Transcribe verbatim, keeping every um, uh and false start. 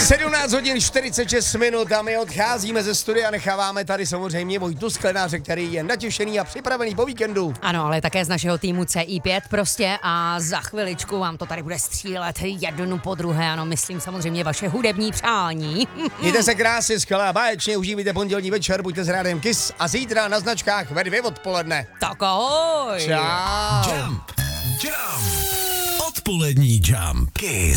sedmnáct hodin čtyřicet šest minut a my odcházíme ze studia, necháváme tady samozřejmě Vojtu Sklenáře, který je natěšený a připravený po víkendu. Ano, ale také z našeho týmu C I pět prostě a za chviličku vám to tady bude střílet jednu po druhé, ano, myslím samozřejmě vaše hudební přání. Mějte se krásně, skvěle a báječně, užívejte pondělní večer, buďte s rádiem Kiss a zítra na značkách ve dvě odpoledne. Tak ahoj. Čau. Jump, jump, odpolední Jump, Kiss.